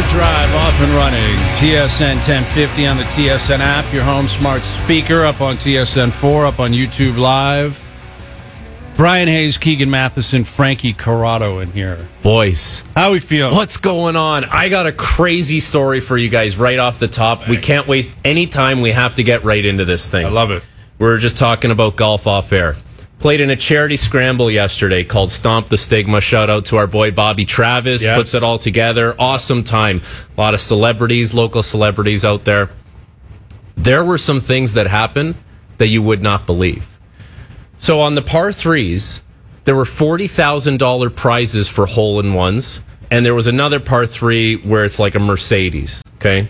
Drive off and running. TSN 1050 on the TSN app, your home smart speaker, up on TSN 4, up on YouTube Live. Brian Hayes, Keegan Matheson, Frankie Corrado in here. Boys, how we feeling? What's going on? I got a crazy story for you guys right off the top. We can't waste any time. We have to get right into this thing. I love it. We were just talking about golf off air. Played in a charity scramble yesterday called Stomp the Stigma. Shout out to our boy Bobby Travis. Yes. Puts it all together. Awesome time. A lot of celebrities, local celebrities out there. There were some things that happened that you would not believe. So on the par threes, there were $40,000 prizes for hole-in-ones. And there was another par three where it's like a Mercedes. Okay.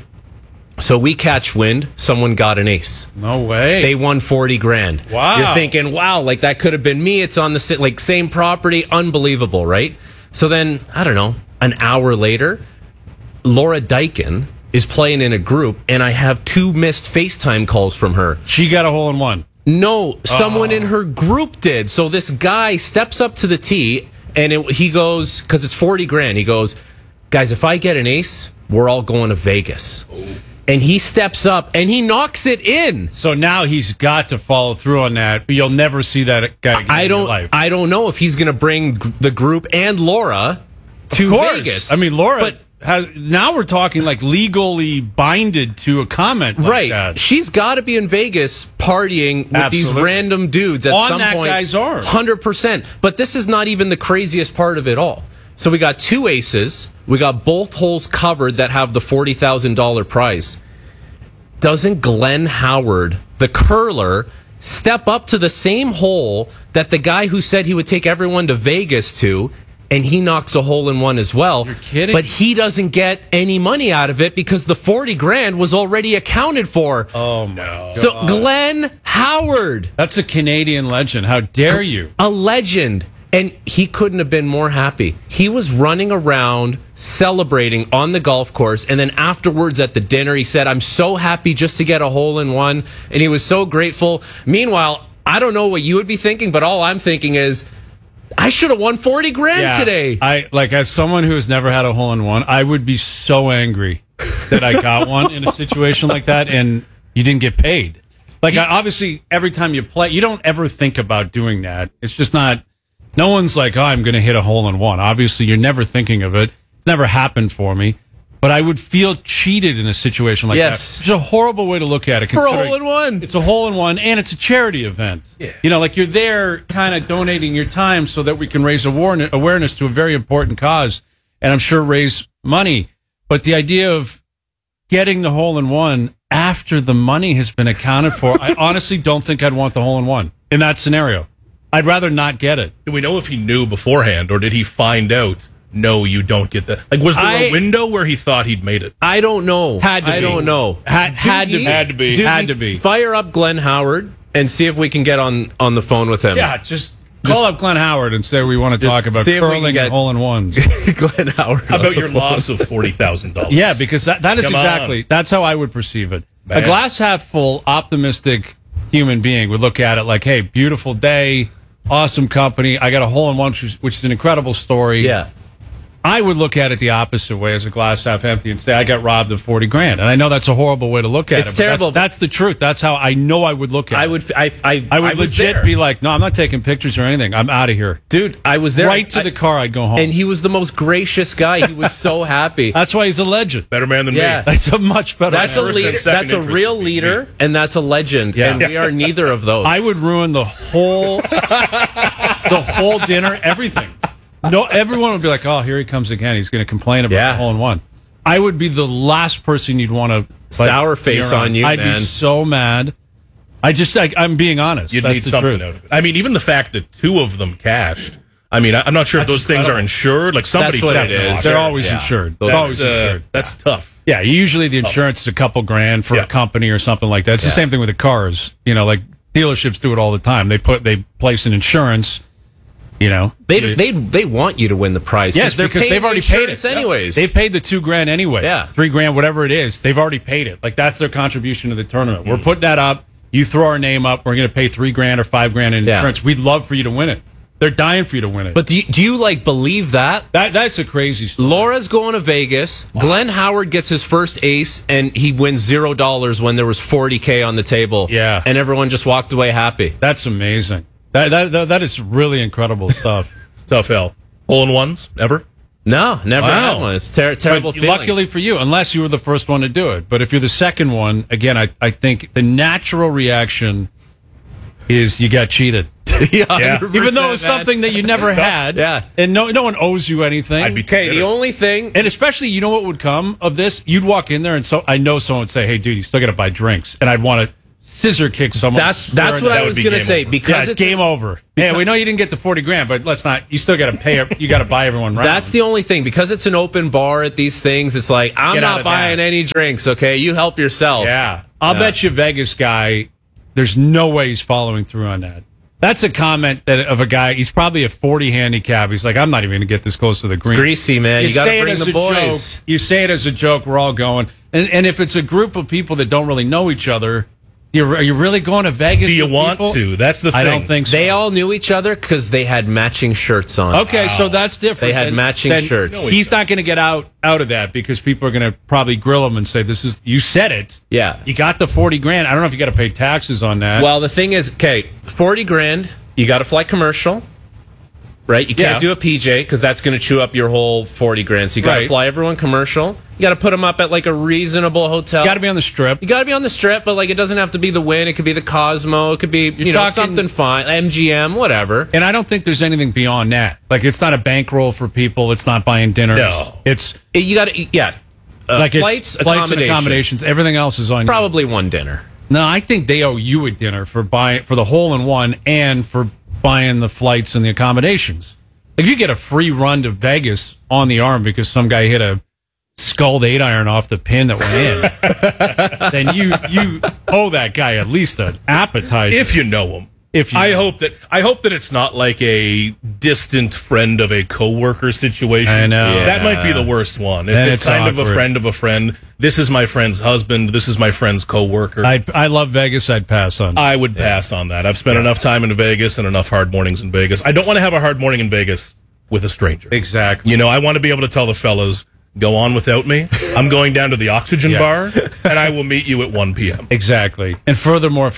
So we catch wind. Someone got an ace. No way. They won 40 grand. Wow. You're thinking, wow, like that could have been me. It's on the same property. Unbelievable, right? So then, I don't know, an hour later, Laura Dykin is playing in a group, and I have 2 missed FaceTime calls from her. She got a hole-in-one. No, someone in her group did. So this guy steps up to the tee, and he goes, because it's 40 grand, he goes, guys, if I get an ace, we're all going to Vegas. And he steps up and he knocks it in. So now he's got to follow through on that. But you'll never see that guy again in your life. I don't know if he's going to bring the group and Laura to Vegas. I mean, Laura now we're talking like legally binded to a comment like right. that. She's got to be in Vegas partying with these random dudes at on some that point. Guy's arm. 100%. But this is not even the craziest part of it all. So we got 2 aces. We got both holes covered that have the $40,000 prize. Doesn't Glenn Howard, the curler, step up to the same hole that the guy who said he would take everyone to Vegas to, and he knocks a hole-in-one as well? You're kidding. But he doesn't get any money out of it because the 40 grand was already accounted for. Oh, no. So Glenn Howard. That's a Canadian legend. How dare you? A legend. And he couldn't have been more happy. He was running around celebrating on the golf course. And then afterwards at the dinner, he said, I'm so happy just to get a hole-in-one. And he was so grateful. Meanwhile, I don't know what you would be thinking, but all I'm thinking is, I should have won 40 grand today. As someone who has never had a hole-in-one, I would be so angry that I got one in a situation like that and you didn't get paid. Obviously, every time you play, you don't ever think about doing that. It's just not... No one's like, oh, I'm going to hit a hole-in-one. Obviously, you're never thinking of it. It's never happened for me. But I would feel cheated in a situation like that. It's a horrible way to look at it. For a hole-in-one. It's a hole-in-one, and it's a charity event. Yeah. You know, you're there kind of donating your time so that we can raise awareness to a very important cause, and I'm sure raise money. But the idea of getting the hole-in-one after the money has been accounted for, I honestly don't think I'd want the hole-in-one in that scenario. I'd rather not get it. Do we know if he knew beforehand, or did he find out, no, you don't get that? Was there a window where he thought he'd made it? I don't know. I don't know. Had to be. Fire up Glenn Howard and see if we can get on the phone with him. Yeah, just call up Glenn Howard and say we want to talk about curling and hole-in-ones. Glenn Howard. How about your loss of $40,000? Yeah, because that is exactly, that's how I would perceive it. Man. A glass half full, optimistic human being would look at it like, hey, beautiful day, awesome company. I got a hole-in-one, which is an incredible story. Yeah. I would look at it the opposite way, as a glass half empty, and say I got robbed of 40 grand. And I know that's a horrible way to look at it. It's terrible. That's the truth. That's how I know I would look at it. I would legit be like, no, I'm not taking pictures or anything. I'm out of here. Dude, I was there. Right to the car, I'd go home. And he was the most gracious guy. He was so happy. That's why he's a legend. Better man than me. That's a much better man. That's a leader. That's a real leader, and that's a legend. Yeah. And we are neither of those. I would ruin the whole dinner, everything. No, everyone would be like, oh, here he comes again. He's going to complain about the hole-in-one. I would be the last person you'd want to... Sour face on you, I'd be so mad. I'm being honest. You'd need something out of it. I mean, even the fact that 2 of them cashed... I mean, I'm not sure if those things are insured. Like, somebody... That's what it is. They're always insured. That's tough. Yeah, usually the insurance is a couple grand for a company or something like that. It's the same thing with the cars. You know, like, dealerships do it all the time. They place an insurance... You know, they want you to win the prize. Yes, because they've already paid it anyways. They paid the $2 grand anyway. Yeah, $3 grand, whatever it is. They've already paid it. Like, that's their contribution to the tournament. We're putting that up. You throw our name up. We're going to pay $3 grand or $5 grand in insurance. We'd love for you to win it. They're dying for you to win it. But do you like believe that? That's a crazy story. Laura's going to Vegas. Wow. Glenn Howard gets his first ace, and he wins $0 when there was $40K on the table. Yeah. And everyone just walked away happy. That's amazing. That is really incredible stuff. Tough hell. Hole-in-ones? Ever? No, never had one. It's terrible feeling. Luckily for you, unless you were the first one to do it. But if you're the second one, again, I think the natural reaction is you got cheated. Yeah. Even though it's something that you never had. Yeah. And no one owes you anything. I'd be okay. The only thing, and especially, you know what would come of this? You'd walk in there, and so I know someone would say, "Hey, dude, you still got to buy drinks," and I'd want to scissor kick someone. That's what I was going to say, because it's game over. Yeah, we know you didn't get the 40 grand, but let's not. You still got to pay. You got to buy everyone round. That's the only thing, because it's an open bar at these things. It's like, I'm not buying any drinks. Okay, you help yourself. Yeah, I'll bet you Vegas guy. There's no way he's following through on that. That's a comment of a guy. He's probably a 40 handicap. He's like, I'm not even going to get this close to the green. Greasy, man. You got to bring the boys. Joke. You say it as a joke. We're all going. And if it's a group of people that don't really know each other, are you really going to Vegas? Do you want to? That's the thing. I don't think so. They all knew each other because they had matching shirts on. Okay, so that's different. They had matching shirts. He's not going to get out of that because people are going to probably grill him and say, you said it. Yeah. You got the 40 grand. I don't know if you got to pay taxes on that. Well, the thing is, okay, 40 grand, you got to fly commercial. Right? You can't do a PJ because that's going to chew up your whole 40 grand. So you got to fly everyone commercial. You got to put them up at like a reasonable hotel. You got to be on the Strip. You got to be on the Strip, but like it doesn't have to be the Wynn. It could be the Cosmo. It could be something fine, MGM, whatever. And I don't think there's anything beyond that. Like it's not a bankroll for people. It's not buying dinner. No, you got to like flights and accommodations. Everything else is on probably you. One dinner. No, I think they owe you a dinner for the hole-in-one and for buying the flights and the accommodations. If you get a free run to Vegas on the arm because some guy hit a sculled 8-iron off the pin that went in, then you owe that guy at least an appetizer. If you know him. I hope that it's not like a distant friend of a coworker situation. I know. Yeah. That might be the worst one. If it's kind awkward. of a friend of a friend, this is my friend's husband, this is my friend's coworker. I love Vegas. I'd pass on that. I would pass on that. I've spent enough time in Vegas and enough hard mornings in Vegas. I don't want to have a hard morning in Vegas with a stranger. Exactly. I want to be able to tell the fellas, go on without me. I'm going down to the Oxygen bar, and I will meet you at 1 p.m. Exactly. And furthermore,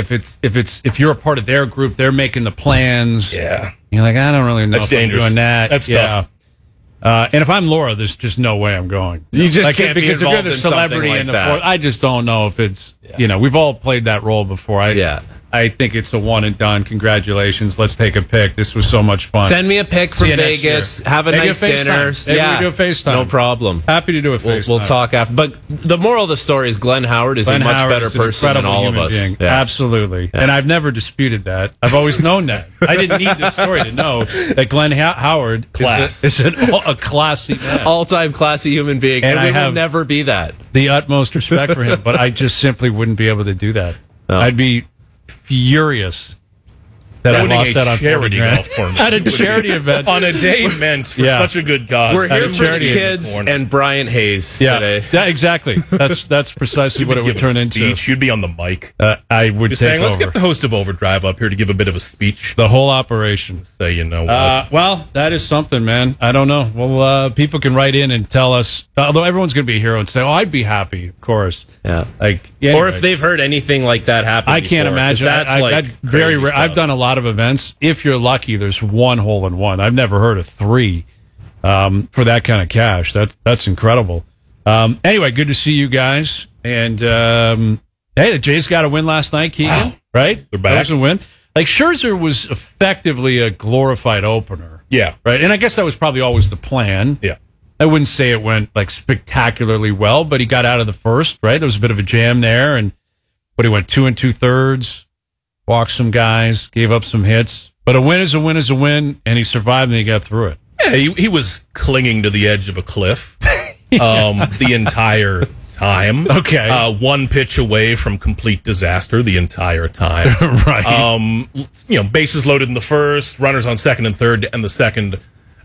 if you're a part of their group, they're making the plans. Yeah. You're like, I don't really know That's if dangerous. I'm doing that. That's tough. And if I'm Laura, there's just no way I'm going. You just can't because be if you're involved the in celebrity something in the like fourth, that. I just don't know if it's we've all played that role before. I think it's a one and done. Congratulations. Let's take a pic. This was so much fun. Send me a pic from Vegas. Have a nice dinner. Maybe we do a FaceTime. No problem. Happy to do a FaceTime. We'll talk after. But the moral of the story is Glenn Howard is a much better person than all of us. Yeah. Absolutely. Yeah. And I've never disputed that. I've always known that. I didn't need this story to know that Glenn Howard is a classy man. All-time classy human being. And I will never be that. The utmost respect for him. But I just simply wouldn't be able to do that. No. I'd be furious that I lost that on charity golf tournament at a charity event on a day meant for such a good cause. We're here for the kids and Brian Hayes today. Yeah, exactly. That's precisely what it would turn into. You'd be on the mic. I would just take saying, let's over. get the host of Overdrive up here to give a bit of a speech. The whole operation. Say, well, that is something, man. I don't know. Well, people can write in and tell us. Although everyone's going to be a hero and say, "Oh, I'd be happy," of course. Yeah. Anyway. Or if they've heard anything like that happen. I can't imagine. That's very rare. I've done a lot of events. If you're lucky, there's one hole-in-one. I've never heard of 3 for that kind of cash. That's incredible. Anyway, good to see you guys. And hey, the Jays got a win last night, Keegan. Wow. Right? They're back. That was a win. Like Scherzer was effectively a glorified opener. Yeah. Right. And I guess that was probably always the plan. Yeah. I wouldn't say it went like spectacularly well, but he got out of the first, right? There was a bit of a jam there, but he went 2 2/3, walked some guys, gave up some hits. But a win is a win is a win, and he survived and he got through it. Yeah, he was clinging to the edge of a cliff the entire time. Okay. 1 pitch away from complete disaster the entire time. Right. Bases loaded in the first, runners on second and third, and the second.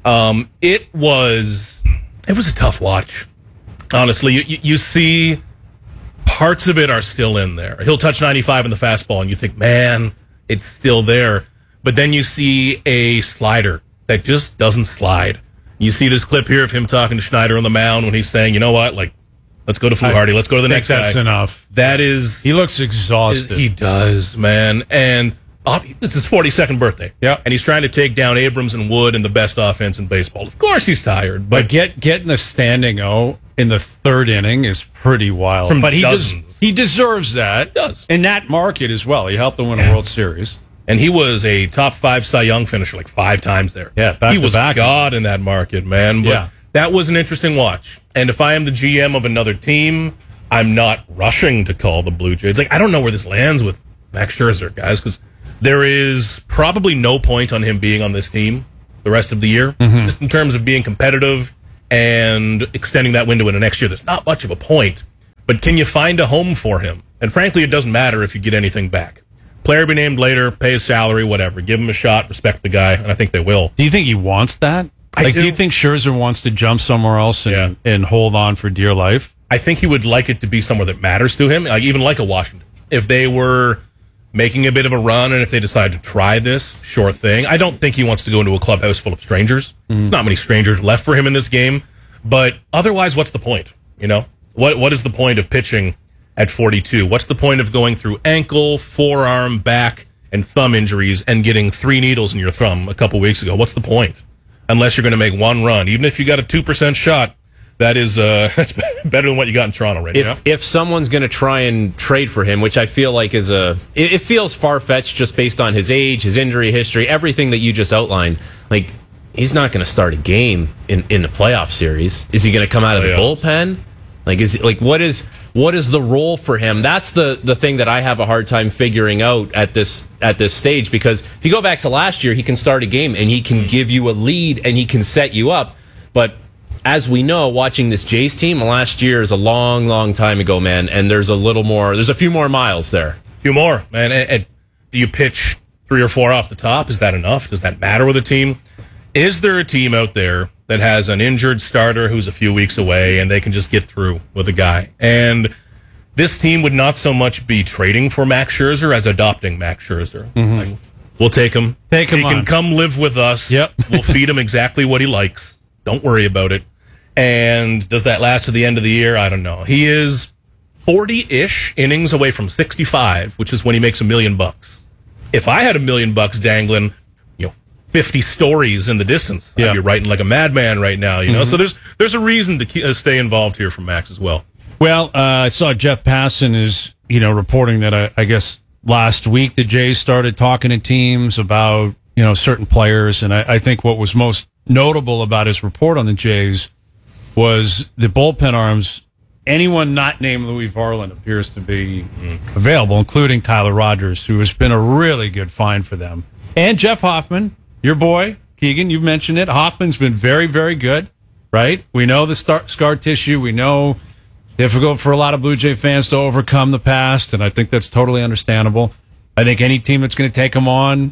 It was a tough watch. Honestly, you see parts of it are still in there. He'll touch 95 in the fastball, and you think, man, it's still there. but then you see a slider that just doesn't slide. You see this clip here of him talking to Schneider on the mound when he's saying, you know what, like, let's go to Fluharty, let's go to the next guy. That's enough. That is... He looks exhausted. He does, man. And it's his 42nd birthday. Yeah. And he's trying to take down Abrams and Wood in the best offense in baseball. Of course he's tired. But getting the standing O in the third inning is pretty wild. From But he dozens. he deserves that. He does. In that market as well. He helped them win a World Series. And he was a top 5 Cy Young finisher like 5 times there. Yeah, back he to was back. God in that market, man. But Yeah. that was an interesting watch. And if I am the GM of another team, I'm not rushing to call the Blue Jays. Like, I don't know where this lands with Max Scherzer, guys, because there is probably no point on him being on this team the rest of the year. Just in terms of being competitive and extending that window into next year, there's not much of a point. But can you find a home for him? And frankly, it doesn't matter if you get anything back. Player be named later, pay his salary, whatever. Give him a shot, respect the guy, and I think they will. Do you think he wants that? I do you think Scherzer wants to jump somewhere else and hold on for dear life? I think he would like it to be somewhere that matters to him, like even like a Washington. If they were making a bit of a run and if they decide to try this, sure thing. I don't think he wants to go into a clubhouse full of strangers. There's not many strangers left for him in this game. But otherwise, what's the point? You know, what is the point of pitching at 42? What's the point of going through ankle, forearm, back, and thumb injuries and getting 3 needles in your thumb a couple weeks ago? What's the point? Unless you're going to make one run. Even if you got a 2% shot, that is that's better than what you got in Toronto right now. If someone's going to try and trade for him, which I feel like is it feels far-fetched just based on his age, his injury history, everything that you just outlined. Like, he's not going to start a game in the playoff series. Is he going to come out of the bullpen? Like, what is the role for him? That's the thing that I have a hard time figuring out at this stage, because if you go back to last year, he can start a game and he can give you a lead and he can set you up. But as we know, watching this Jays team last year is a long, long time ago, man, and there's a few more miles there. A few more, man. And do you pitch 3 or 4 off the top? Is that enough? Does that matter with a team? Is there a team out there that has an injured starter who's a few weeks away and they can just get through with a guy? And this team would not so much be trading for Max Scherzer as adopting Max Scherzer. Like, we'll take him. He can come live with us. Yep. We'll feed him exactly what he likes. Don't worry about it. And does that last to the end of the year? I don't know. He is 40-ish innings away from 65, which is when he makes $1 million. If I had $1 million dangling, 50 stories in the distance, I'd be writing like a madman right now. You know, so there's a reason to stay involved here from Max as well. Well, I saw Jeff Passan is reporting that I guess last week the Jays started talking to teams about certain players, and I think what was most notable about his report on the Jays was the bullpen arms. Anyone not named Louis Varland appears to be available, including Tyler Rogers, who has been a really good find for them, and Jeff Hoffman. Your boy, Keegan, you've mentioned it. Hoffman's been very, very good, right? We know the scar tissue. We know difficult for a lot of Blue Jay fans to overcome the past, and I think that's totally understandable. I think any team that's going to take him on,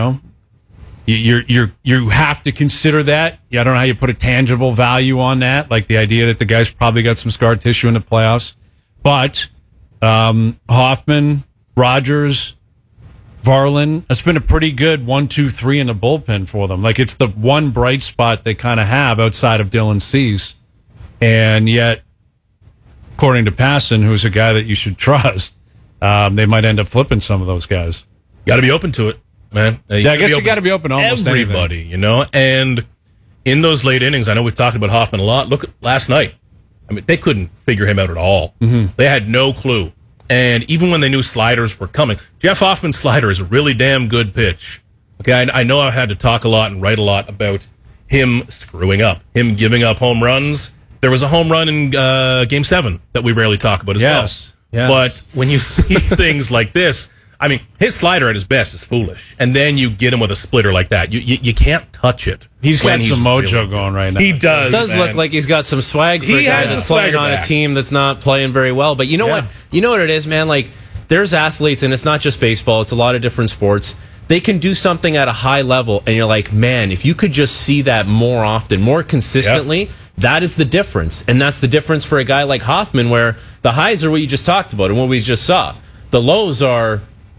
you have to consider that. I don't know how you put a tangible value on that, like the idea that the guy's probably got some scar tissue in the playoffs. But Hoffman, Rogers, Varland, it's been a pretty good 1, 2, 3 in the bullpen for them. Like, it's the one bright spot they kind of have outside of Dylan Cease. And yet, according to Passan, who's a guy that you should trust, they might end up flipping some of those guys. Got to be open to it, man. I guess you got to be open to almost everybody, anything. And in those late innings, I know we've talked about Hoffman a lot. Look at last night. I mean, they couldn't figure him out at all. They had no clue. And even when they knew sliders were coming, Jeff Hoffman's slider is a really damn good pitch. Okay, I know I've had to talk a lot and write a lot about him screwing up, him giving up home runs. There was a home run in Game 7 that we rarely talk about as well. Yes. But when you see things like this, I mean, his slider at his best is foolish. And then you get him with a splitter like that. You can't touch it. He's got some mojo going right now. He does. It does look like he's got some swag for a guy that's playing on a team that's not playing very well. But you know what? You know what it is, man? Like, there's athletes, and it's not just baseball. It's a lot of different sports. They can do something at a high level, and you're like, man, if you could just see that more often, more consistently, that is the difference. And that's the difference for a guy like Hoffman, where the highs are what you just talked about and what we just saw. The lows are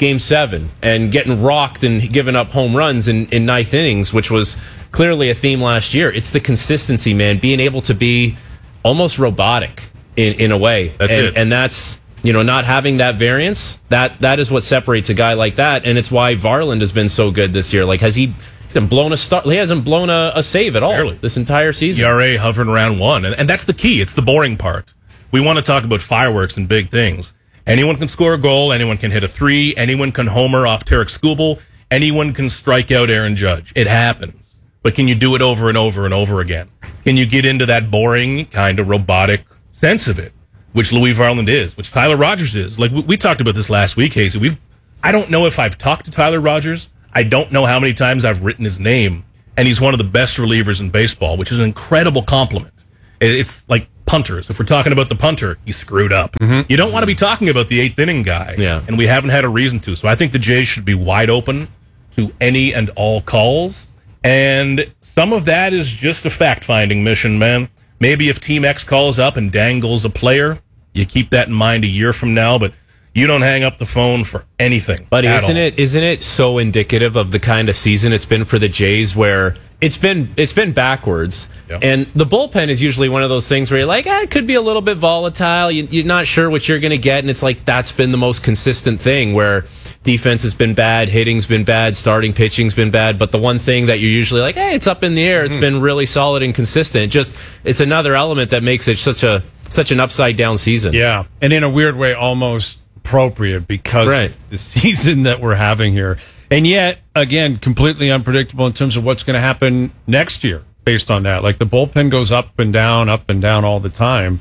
Game 7 and getting rocked and giving up home runs in ninth innings, which was clearly a theme last year. It's the consistency, man, being able to be almost robotic in a way. That's it. And that's, not having that variance, that is what separates a guy like that. And it's why Varland has been so good this year. Like, he hasn't blown a save at all. Barely. This entire season. ERA hovering around 1. And that's the key. It's the boring part. We want to talk about fireworks and big things. Anyone can score a goal. Anyone can hit a 3. Anyone can homer off Tarek Skubal. Anyone can strike out Aaron Judge. It happens. But can you do it over and over and over again? Can you get into that boring, kind of robotic sense of it, which Louis Varland is, which Tyler Rogers is? Like, we talked about this last week, Casey. I don't know if I've talked to Tyler Rogers. I don't know how many times I've written his name, and he's one of the best relievers in baseball, which is an incredible compliment. It's like punters. If we're talking about the punter, he screwed up. Mm-hmm. You don't want to be talking about the 8th inning guy, and we haven't had a reason to. So I think the Jays should be wide open to any and all calls, and some of that is just a fact-finding mission, man. Maybe if Team X calls up and dangles a player, you keep that in mind a year from now, but you don't hang up the phone for anything. But isn't it so indicative of the kind of season it's been for the Jays, where it's been backwards, and the bullpen is usually one of those things where you're like, it could be a little bit volatile. You're not sure what you're going to get, and it's like that's been the most consistent thing, where defense has been bad, hitting's been bad, starting pitching's been bad, but the one thing that you're usually like, it's up in the air. It's been really solid and consistent. Just it's another element that makes it such an upside down season. Yeah, and in a weird way, almost appropriate because of the season that we're having here. And yet, again, completely unpredictable in terms of what's going to happen next year based on that. Like, the bullpen goes up and down all the time.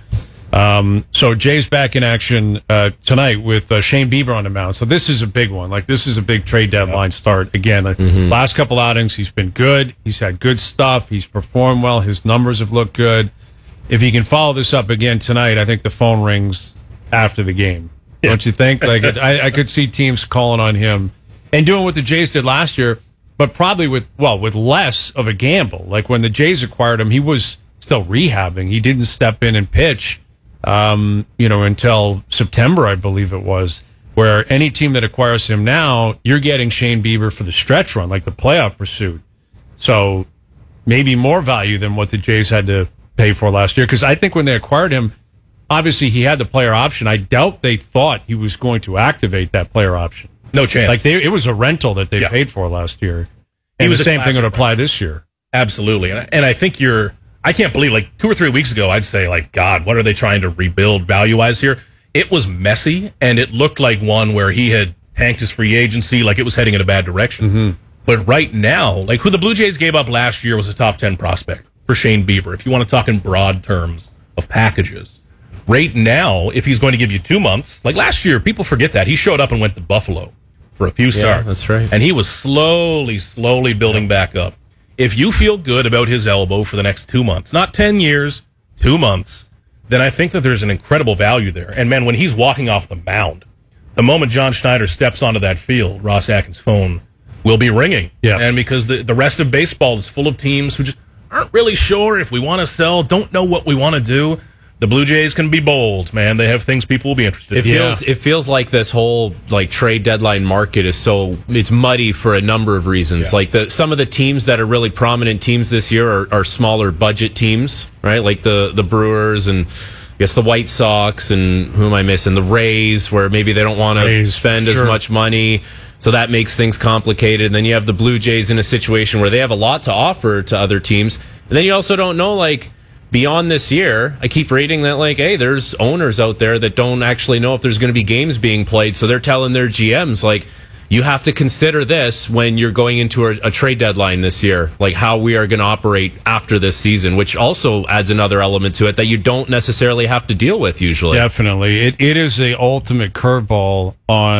So Jay's back in action tonight with Shane Bieber on the mound. So this is a big one. Like, this is a big trade deadline start. Again, last couple outings, he's been good. He's had good stuff. He's performed well. His numbers have looked good. If he can follow this up again tonight, I think the phone rings after the game. Don't you think? Like, I could see teams calling on him and doing what the Jays did last year, but probably with less of a gamble. Like, when the Jays acquired him, he was still rehabbing. He didn't step in and pitch, until September, I believe it was. Where any team that acquires him now, you're getting Shane Bieber for the stretch run, like the playoff pursuit. So maybe more value than what the Jays had to pay for last year. Because I think when they acquired him, obviously, he had the player option. I doubt they thought he was going to activate that player option. No chance. Like, it was a rental that they paid for last year. And the same thing would apply this year. Absolutely. And I think I can't believe, like, 2 or 3 weeks ago, I'd say, like, God, what are they trying to rebuild value-wise here? It was messy, and it looked like one where he had tanked his free agency, like it was heading in a bad direction. Mm-hmm. But right now, like, who the Blue Jays gave up last year was a top 10 prospect for Shane Bieber, if you want to talk in broad terms of packages. Right now, if he's going to give you 2 months, like last year, people forget that. He showed up and went to Buffalo for a few starts. That's right. And he was slowly building back up. If you feel good about his elbow for the next 2 months, not 10 years, 2 months, then I think that there's an incredible value there. And, man, when he's walking off the mound, the moment John Schneider steps onto that field, Ross Atkins' phone will be ringing. Yeah. And because the rest of baseball is full of teams who just aren't really sure if we want to sell, don't know what we want to do. The Blue Jays can be bold, man. They have things people will be interested in. It feels like this whole trade deadline market is it's muddy for a number of reasons. Yeah. Like some of the teams that are really prominent teams this year are smaller budget teams, right? Like the Brewers and I guess the White Sox and who am I missing? The Rays, where maybe they don't want to spend as much money. So that makes things complicated. And then you have the Blue Jays in a situation where they have a lot to offer to other teams. And then you also don't know, beyond this year, I keep reading that, hey, there's owners out there that don't actually know if there's going to be games being played. So they're telling their GMs, you have to consider this when you're going into a trade deadline this year, how we are going to operate after this season, which also adds another element to it that you don't necessarily have to deal with usually. Definitely. It is the ultimate curveball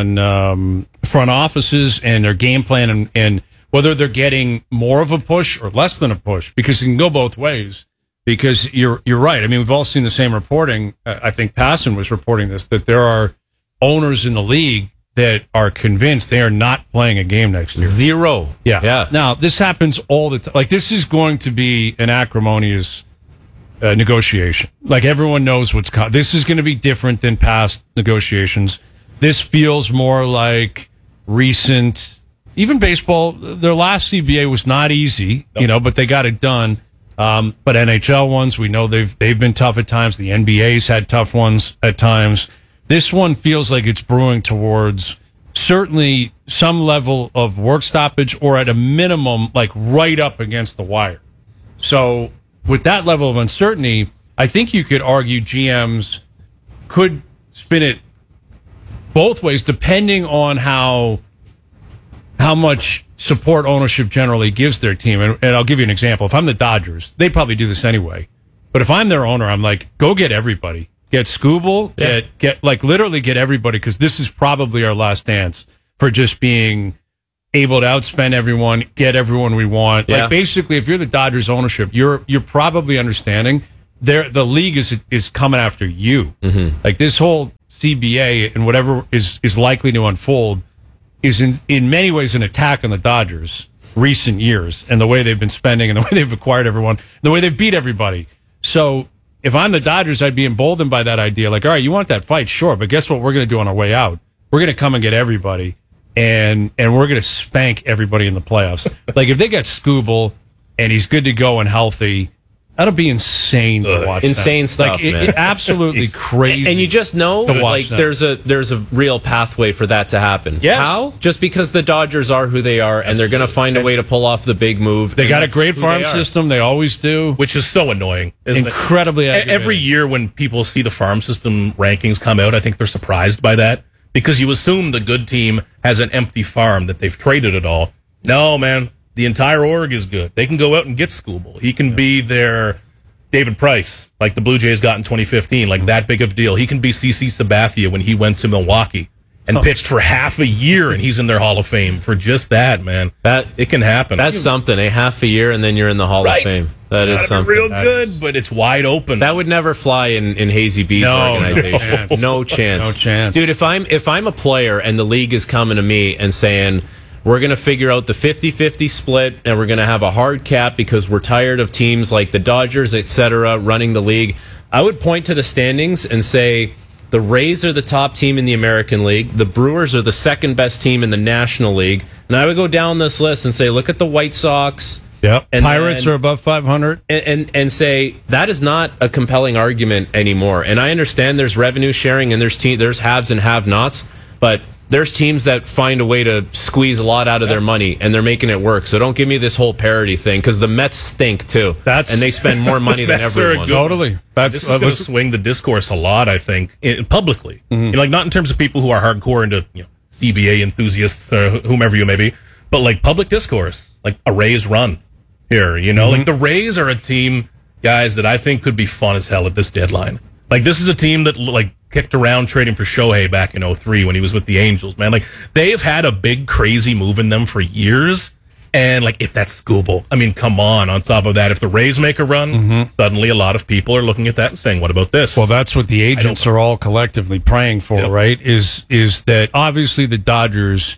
on front offices and their game plan and whether they're getting more of a push or less than a push, because it can go both ways. Because you're right. I mean, we've all seen the same reporting. I think Passan was reporting this, that there are owners in the league that are convinced they are not playing a game next year. Zero. Yeah. Now, this happens all the time. This is going to be an acrimonious negotiation. Everyone knows what's coming. This is going to be different than past negotiations. This feels more like recent, even baseball, their last CBA was not easy, but they got it done. But NHL ones, we know they've been tough at times. The NBA's had tough ones at times. This one feels like it's brewing towards certainly some level of work stoppage, or at a minimum, like right up against the wire. So with that level of uncertainty, I think you could argue GMs could spin it both ways, depending on how much support ownership generally gives their team. And I'll give you an example. If I'm the Dodgers, they'd probably do this anyway. But if I'm their owner, I'm like, go get everybody. Get Skubal, literally get everybody, because this is probably our last dance for just being able to outspend everyone, get everyone we want. Yeah. Like, basically, if you're the Dodgers ownership, you're probably understanding the league is coming after you. Mm-hmm. Like, this whole CBA and whatever is likely to unfold is in many ways an attack on the Dodgers recent years, and the way they've been spending, and the way they've acquired everyone, the way they've beat everybody. So if I'm the Dodgers, I'd be emboldened by that idea. Like, all right, you want that fight? Sure. But guess what we're going to do on our way out? We're going to come and get everybody, and we're going to spank everybody in the playoffs. Like, if they get Skubal and he's good to go and healthy, that'll be insane to watch. Insane stuff, like, man. Absolutely crazy. And you just know, like, that. there's a real pathway for that to happen. Yes. How? Just because the Dodgers are who they are, and they're going to find a way to pull off the big move. They got a great farm system. They always do. Which is so annoying. Isn't Incredibly it? Every year when people see the farm system rankings come out, I think they're surprised by that, because you assume the good team has an empty farm that they've traded it all. No, man. The entire org is good. They can go out and get Skubal. He can be their David Price, like the Blue Jays got in 2015, like that big of a deal. He can be CC Sabathia when he went to Milwaukee and pitched for half a year, and he's in their Hall of Fame for just that, man. It can happen. That's something. A half a year, and then you're in the Hall of Fame. That is something. Real good, but it's wide open. That would never fly in Hazy B's organization. No chance. No chance. Dude, if I'm a player and the league is coming to me and saying, we're going to figure out the 50-50 split, and we're going to have a hard cap because we're tired of teams like the Dodgers, etc., running the league, I would point to the standings and say the Rays are the top team in the American League, the Brewers are the second best team in the National League, and I would go down this list and say, look at the White Sox. Yep. And Pirates are above 500. And say, that is not a compelling argument anymore. And I understand there's revenue sharing and there's haves and have-nots, but there's teams that find a way to squeeze a lot out of their money, and they're making it work. So don't give me this whole parity thing, because the Mets stink, too. And they spend more money than everyone. Totally. This is going to swing the discourse a lot, I think, publicly. Mm-hmm. Like, not in terms of people who are hardcore into CBA enthusiasts, or whomever you may be, but like public discourse, like a Rays run here. Like the Rays are a team, guys, that I think could be fun as hell at this deadline. Like, this is a team that, like, kicked around trading for Shohei back in 2003 when he was with the Angels, man. Like, they've had a big, crazy move in them for years. And, like, if that's Skubal, I mean, come on. On top of that, if the Rays make a run, suddenly a lot of people are looking at that and saying, what about this? Well, that's what the agents are all collectively praying for, right? Is that obviously the Dodgers,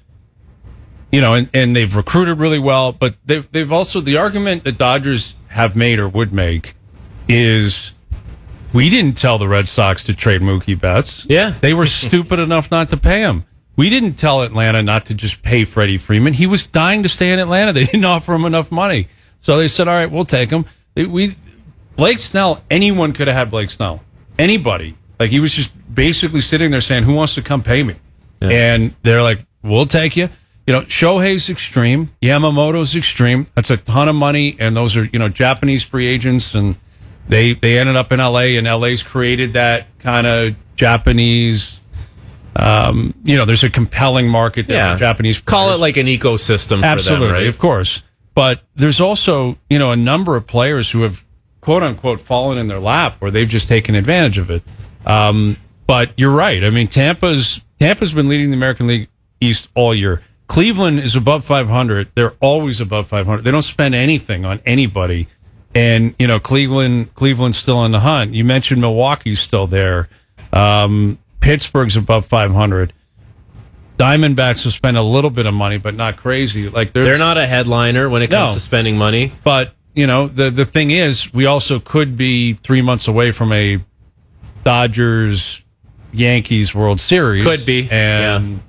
and they've recruited really well, but they've also, the argument the Dodgers have made or would make is, we didn't tell the Red Sox to trade Mookie Betts. Yeah. They were stupid enough not to pay him. We didn't tell Atlanta not to just pay Freddie Freeman. He was dying to stay in Atlanta. They didn't offer him enough money. So they said, all right, we'll take him. Blake Snell, anyone could have had Blake Snell. Anybody. Like, he was just basically sitting there saying, who wants to come pay me? Yeah. And they're like, we'll take you. Shohei's extreme. Yamamoto's extreme. That's a ton of money. And those are, Japanese free agents, and They ended up in L.A., and L.A.'s created that kind of Japanese, there's a compelling market there for Japanese players. Call it like an ecosystem Absolutely, for them, right? Of course. But there's also, a number of players who have, quote-unquote, fallen in their lap, where they've just taken advantage of it. But you're right. I mean, Tampa's been leading the American League East all year. Cleveland is above 500. They're always above 500. They don't spend anything on anybody. And, Cleveland's still in the hunt. You mentioned Milwaukee's still there. Pittsburgh's above 500. Diamondbacks will spend a little bit of money, but not crazy. Like, they're not a headliner when it comes to spending money. But, the thing is, we also could be 3 months away from a Dodgers-Yankees World Series. Could be. And,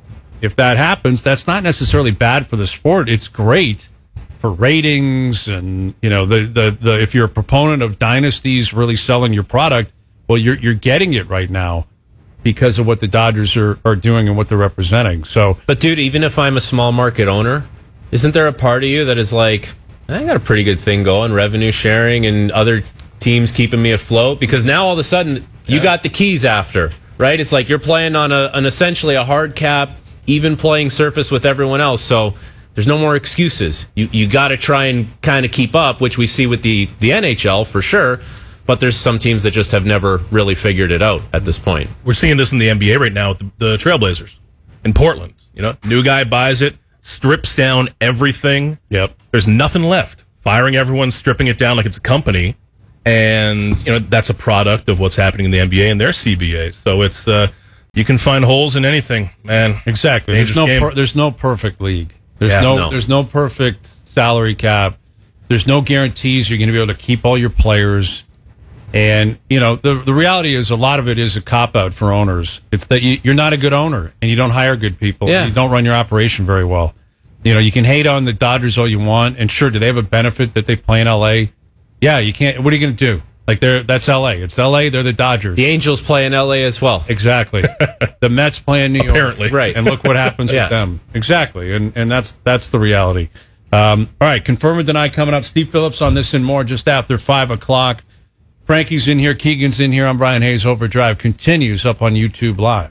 if that happens, that's not necessarily bad for the sport. It's great for ratings, and the if you're a proponent of dynasties really selling your product, well, you're getting it right now because of what the Dodgers are doing and what they're representing. So, but dude, even if I'm a small market owner, isn't there a part of you that is like, I got a pretty good thing going, revenue sharing and other teams keeping me afloat? Because now all of a sudden you got the keys after, right? It's like you're playing on an essentially a hard cap, even playing surface with everyone else. So there's no more excuses. You got to try and kind of keep up, which we see with the NHL for sure. But there's some teams that just have never really figured it out at this point. We're seeing this in the NBA right now with the Trailblazers in Portland. New guy buys it, strips down everything. Yep. There's nothing left. Firing everyone, stripping it down like it's a company. And, that's a product of what's happening in the NBA and their CBA. So it's, you can find holes in anything, man. Exactly. There's no perfect league. There's no perfect salary cap. There's no guarantees you're going to be able to keep all your players. And, the reality is a lot of it is a cop-out for owners. It's that you're not a good owner, and you don't hire good people. Yeah. And you don't run your operation very well. You can hate on the Dodgers all you want, and sure, do they have a benefit that they play in L.A.? Yeah, you can't. What are you going to do? Like, that's L.A. It's L.A., they're the Dodgers. The Angels play in L.A. as well. Exactly. The Mets play in New York. Apparently. Right. And look what happens with them. Exactly. And that's the reality. All right, Confirm or Deny coming up. Steve Phillips on this and more just after 5 o'clock. Frankie's in here. Keegan's in here. I'm Brian Hayes. Overdrive continues up on YouTube Live.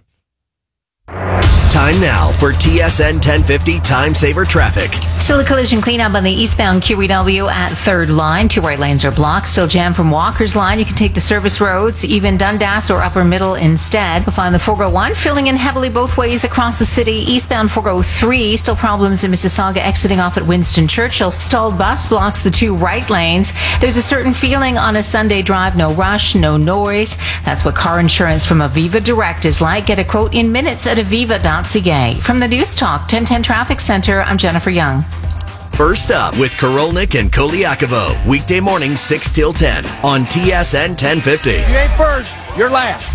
Time now for TSN 1050 Time Saver Traffic. Still a collision cleanup on the eastbound QEW at 3rd Line. 2 right lanes are blocked. Still jammed from Walker's Line. You can take the service roads, even Dundas or Upper Middle instead. You'll find the 401 filling in heavily both ways across the city. Eastbound 403, still problems in Mississauga exiting off at Winston Churchill. Stalled bus blocks the 2 right lanes. There's a certain feeling on a Sunday drive. No rush, no noise. That's what car insurance from Aviva Direct is like. Get a quote in minutes at aviva.ca. From the News Talk 1010 Traffic Center, I'm Jennifer Young. First up with Korolnik and Koliakovo. Weekday morning 6 till 10 on TSN 1050. You ain't first, you're last.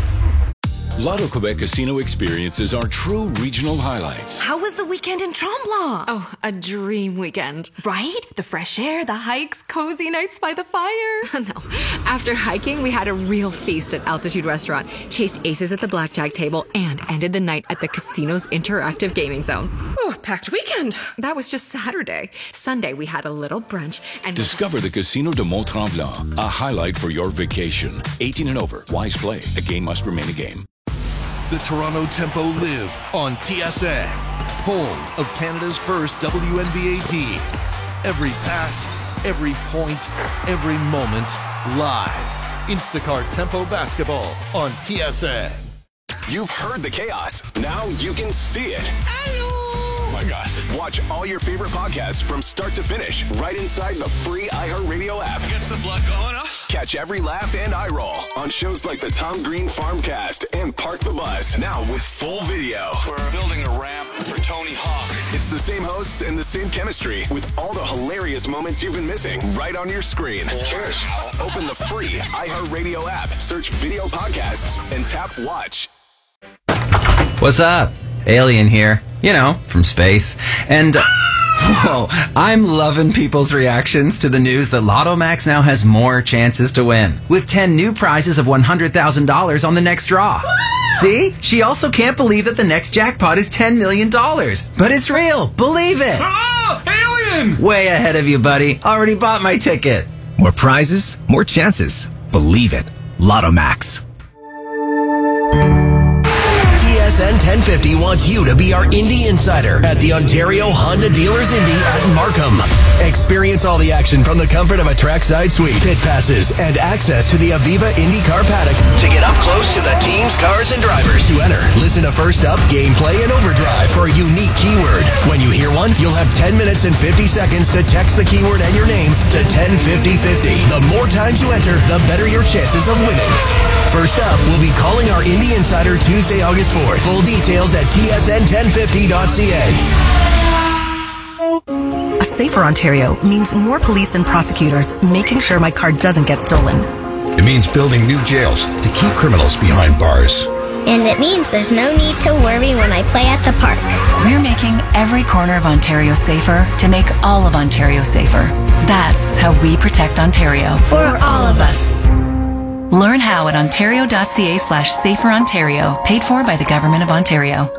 Lotto Quebec Casino experiences are true regional highlights. How was the weekend in Tremblant? Oh, a dream weekend. Right? The fresh air, the hikes, cozy nights by the fire. No. After hiking, we had a real feast at Altitude Restaurant, chased aces at the blackjack table, and ended the night at the casino's interactive gaming zone. Oh, packed weekend. That was just Saturday. Sunday, we had a little brunch and Discover the Casino de Mont-Tremblant, a highlight for your vacation. 18 and over. Wise play. A game must remain a game. The Toronto Tempo live on TSN, home of Canada's first WNBA team. Every pass, every point, every moment, live. Instacart Tempo Basketball on TSN. You've heard the chaos. Now you can see it. Oh my gosh. Watch all your favorite podcasts from start to finish right inside the free iHeartRadio app. Gets the blood going, huh? Catch every laugh and eye roll on shows like the Tom Green Farmcast and Park the Bus. Now with full video. We're building a ramp for Tony Hawk. It's the same hosts and the same chemistry with all the hilarious moments you've been missing right on your screen. Cheers. Open the free iHeartRadio app, search video podcasts, and tap watch. What's up? Alien here. From space. And, I'm loving people's reactions to the news that Lotto Max now has more chances to win, with 10 new prizes of $100,000 on the next draw. See? She also can't believe that the next jackpot is $10 million. But it's real. Believe it. Oh, alien! Way ahead of you, buddy. Already bought my ticket. More prizes, more chances. Believe it. Lotto Max. TSN 1050 wants you to be our Indy Insider at the Ontario Honda Dealers Indy at Markham. Experience all the action from the comfort of a trackside suite, pit passes, and access to the Aviva IndyCar paddock to get up close to the teams, cars, and drivers. To enter, listen to First Up, Gameplay, and Overdrive for a unique keyword. When you hear one, you'll have 10 minutes and 50 seconds to text the keyword and your name to 105050. The more times you enter, the better your chances of winning. First Up, we'll be calling our Indy Insider Tuesday, August 4th. Full details at tsn1050.ca. A safer Ontario means more police and prosecutors making sure my car doesn't get stolen. It means building new jails to keep criminals behind bars. and it means there's no need to worry when I play at the park. We're making every corner of Ontario safer to make all of Ontario safer. That's how we protect Ontario. For all of us. Learn how at ontario.ca/saferontario, paid for by the Government of Ontario.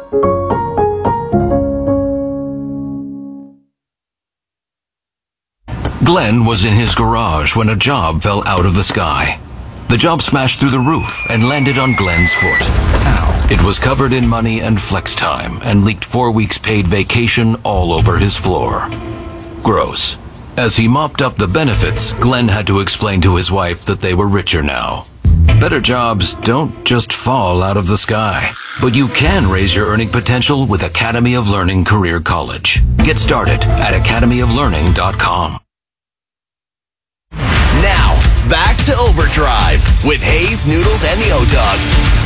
Glenn was in his garage when a job fell out of the sky. The job smashed through the roof and landed on Glenn's foot. Ow. It was covered in money and flex time and leaked 4 weeks paid vacation all over his floor. Gross. As he mopped up the benefits, Glenn had to explain to his wife that they were richer now. Better jobs don't just fall out of the sky, but you can raise your earning potential with Academy of Learning Career College. Get started at academyoflearning.com. Now, back to Overdrive with Hayes, Noodles, and the O-Dog.